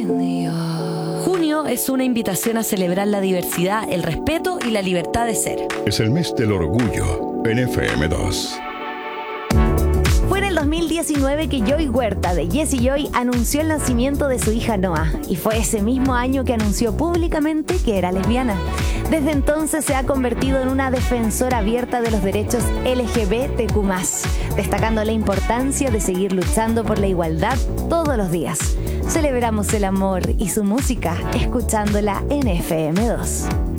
Junio es una invitación a celebrar la diversidad, el respeto y la libertad de ser. Es el mes del orgullo en FM2. Fue en el 2019 que Joy Huerta de Jessie Joy anunció el nacimiento de su hija Noah, y fue ese mismo año que anunció públicamente que era lesbiana. Desde entonces se ha convertido en una defensora abierta de los derechos LGBTQ+, destacando la importancia de seguir luchando por la igualdad todos los días. Celebramos el amor y su música escuchándola en FM2.